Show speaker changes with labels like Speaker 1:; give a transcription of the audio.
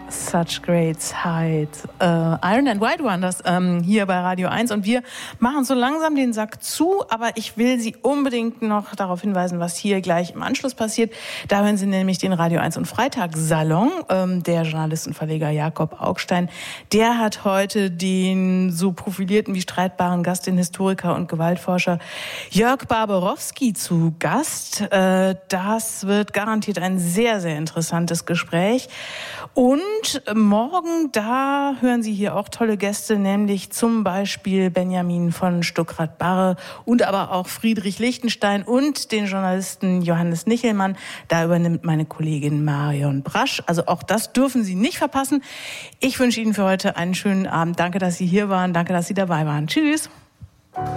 Speaker 1: Such Great Sights. Iron and White waren das hier bei Radio 1 und wir machen so langsam den Sack zu, aber ich will Sie unbedingt noch darauf hinweisen, was hier gleich im Anschluss passiert. Da hören Sie nämlich den Radio 1 und Freitagssalon. Der Journalist und Verleger Jakob Augstein, der hat heute den so profilierten wie streitbaren Gast, den Historiker und Gewaltforscher Jörg Barbarowski zu Gast. Das wird garantiert ein sehr, sehr interessantes Gespräch. Und morgen, da hören Sie hier auch tolle Gäste, nämlich zum Beispiel Benjamin von Stuckrad-Barre und aber auch Friedrich Lichtenstein und den Journalisten Johannes Nichelmann. Da übernimmt meine Kollegin Marion Brasch. Also auch das dürfen Sie nicht verpassen. Ich wünsche Ihnen für heute einen schönen Abend. Danke, dass Sie hier waren. Danke, dass Sie dabei waren. Tschüss.